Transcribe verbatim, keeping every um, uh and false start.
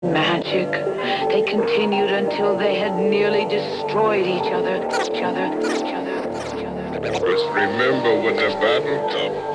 magic. They continued until they had nearly destroyed each other, each other, each other, each other. Just remember when the battle comes.